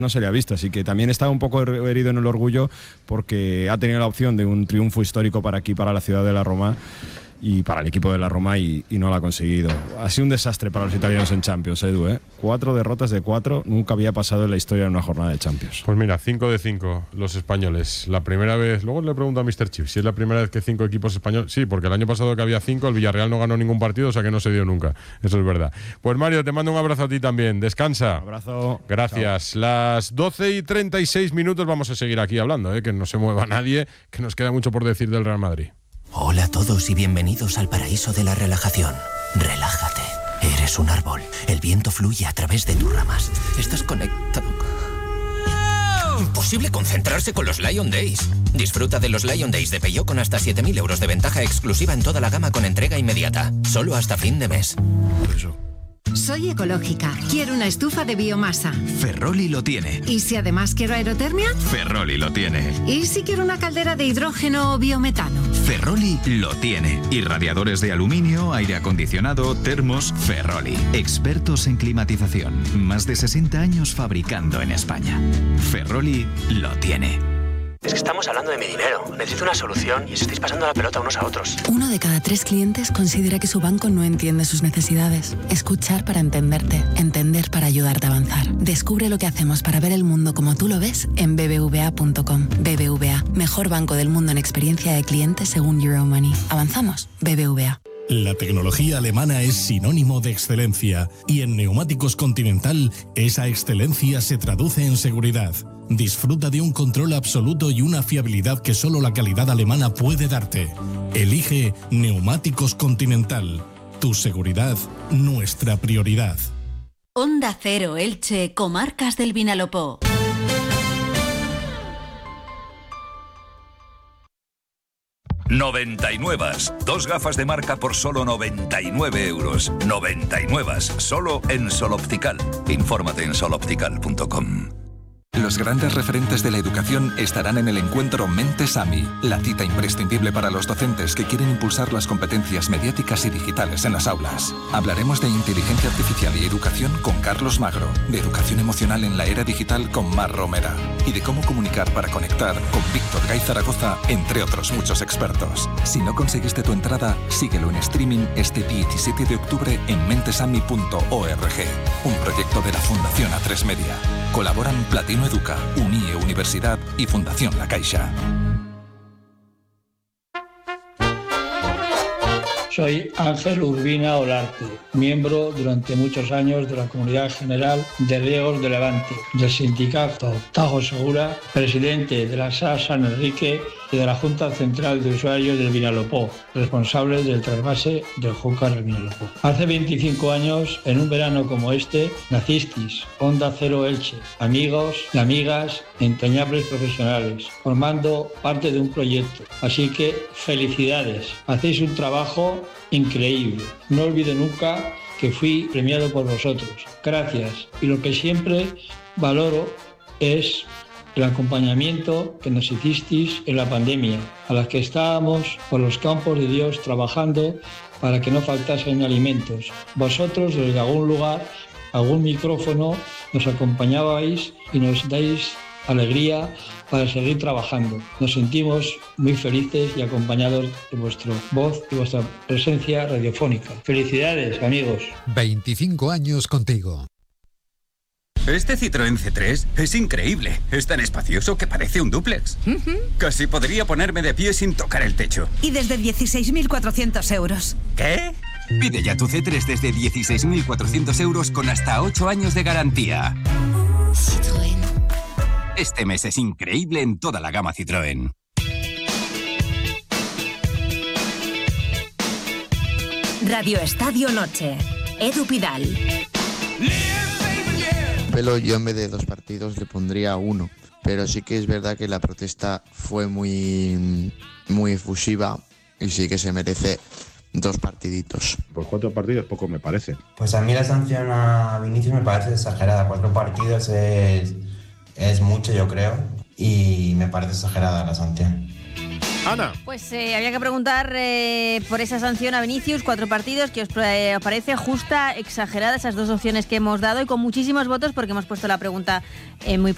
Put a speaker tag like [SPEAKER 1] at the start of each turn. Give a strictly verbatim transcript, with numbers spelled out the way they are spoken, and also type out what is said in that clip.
[SPEAKER 1] no se le ha visto, así que también está un poco herido en el orgullo porque ha tenido la opción de un triunfo histórico para aquí, para la ciudad de la Roma y para el equipo de la Roma y, y no lo ha conseguido. Ha sido un desastre para los italianos en Champions, Edu, ¿eh? Cuatro derrotas de cuatro, nunca había pasado en la historia en una jornada de Champions.
[SPEAKER 2] Pues mira, cinco de cinco los españoles. La primera vez, luego le pregunto a míster Chip si es la primera vez que cinco equipos españoles. Sí, porque el año pasado que había cinco, el Villarreal no ganó ningún partido, o sea que no se dio nunca. Eso es verdad. Pues Mario, te mando un abrazo a ti también. Descansa.
[SPEAKER 1] Un abrazo.
[SPEAKER 2] Gracias. Chao. Las doce y treinta y seis minutos vamos a seguir aquí hablando, ¿eh? Que no se mueva nadie, que nos queda mucho por decir del Real Madrid.
[SPEAKER 3] Hola a todos y bienvenidos al paraíso de la relajación. Relájate. Eres un árbol. El viento fluye a través de tus ramas. Estás conectado. Imposible concentrarse con los Lion Days. Disfruta de los Lion Days de Peugeot con hasta siete mil euros de ventaja exclusiva en toda la gama con entrega inmediata. Solo hasta fin de mes.
[SPEAKER 1] Eso.
[SPEAKER 4] Soy ecológica. Quiero una estufa de biomasa.
[SPEAKER 5] Ferroli lo tiene.
[SPEAKER 4] ¿Y si además quiero aerotermia?
[SPEAKER 5] Ferroli lo tiene.
[SPEAKER 4] ¿Y si quiero una caldera de hidrógeno o biometano?
[SPEAKER 5] Ferroli lo tiene. Y radiadores de aluminio, aire acondicionado, termos, Ferroli. Expertos en climatización. Más de sesenta años fabricando en España. Ferroli lo tiene.
[SPEAKER 6] Es que estamos hablando de mi dinero. Necesito una solución y os estáis pasando la pelota unos a otros.
[SPEAKER 7] Uno de cada tres clientes considera que su banco no entiende sus necesidades. Escuchar para entenderte. Entender para ayudarte a avanzar. Descubre lo que hacemos para ver el mundo como tú lo ves en b b v a punto com. B B V A, mejor banco del mundo en experiencia de cliente según Euromoney. ¿Avanzamos? B B V A.
[SPEAKER 8] La tecnología alemana es sinónimo de excelencia y en Neumáticos Continental esa excelencia se traduce en seguridad. Disfruta de un control absoluto y una fiabilidad que solo la calidad alemana puede darte. Elige Neumáticos Continental. Tu seguridad, nuestra prioridad.
[SPEAKER 9] Onda Cero Elche, Comarcas del Vinalopó.
[SPEAKER 10] noventa y nueve. Dos gafas de marca por solo noventa y nueve euros. noventa y nueve. Solo en Sol Optical. Infórmate en sol optical punto com.
[SPEAKER 11] Los grandes referentes de la educación estarán en el encuentro Mentes A M I, la cita imprescindible para los docentes que quieren impulsar las competencias mediáticas y digitales en las aulas. Hablaremos de inteligencia artificial y educación con Carlos Magro, de educación emocional en la era digital con Mar Romera y de cómo comunicar para conectar con Víctor Gay Zaragoza, entre otros muchos expertos. Si no conseguiste tu entrada, síguelo en streaming este diecisiete de octubre en mentesami punto org, un proyecto de la Fundación A tres Media. Colaboran Platino Educa, Unie Universidad y Fundación La Caixa.
[SPEAKER 12] Soy Ángel Urbina Olarte, miembro durante muchos años de la Comunidad General de Riegos de Levante, del sindicato Tajo Segura, presidente de la S A San Enrique y de la Junta Central de Usuarios del Vinalopó, responsable del trasvase del Júcar al Vinalopó. Hace veinticinco años, en un verano como este, nacisteis, Onda Cero Elche, amigos y amigas entrañables profesionales, formando parte de un proyecto. Así que felicidades, hacéis un trabajo increíble. No olvido nunca que fui premiado por vosotros. Gracias. Y lo que siempre valoro es el acompañamiento que nos hicisteis en la pandemia, a las que estábamos por los campos de Dios trabajando para que no faltasen alimentos. Vosotros, desde algún lugar, algún micrófono, nos acompañabais y nos dais alegría para seguir trabajando. Nos sentimos muy felices y acompañados de vuestra voz y vuestra presencia radiofónica. Felicidades, amigos.
[SPEAKER 13] veinticinco años contigo.
[SPEAKER 14] Este Citroën C tres es increíble. Es tan espacioso que parece un dúplex. Uh-huh. Casi podría ponerme de pie sin tocar el techo.
[SPEAKER 15] Y desde dieciséis mil cuatrocientos euros.
[SPEAKER 14] ¿Qué? Pide ya tu C tres desde dieciséis mil cuatrocientos euros con hasta ocho años de garantía.
[SPEAKER 13] Citroën.
[SPEAKER 14] Este mes es increíble en toda la gama Citroën.
[SPEAKER 9] Radio Estadio Noche. Edu Pidal.
[SPEAKER 16] Pero yo en vez de dos partidos le pondría uno, pero sí que es verdad que la protesta fue muy, muy efusiva y sí que se merece dos partiditos.
[SPEAKER 1] Pues cuatro partidos poco me parece.
[SPEAKER 17] Pues a mí la sanción a Vinicius me parece exagerada. Cuatro partidos es, es mucho, yo creo, y me parece exagerada la sanción.
[SPEAKER 2] Ana.
[SPEAKER 18] Pues eh, había que preguntar eh, por esa sanción a Vinicius, cuatro partidos, que os eh, parece justa, exagerada, esas dos opciones que hemos dado y con muchísimos votos porque hemos puesto la pregunta eh, muy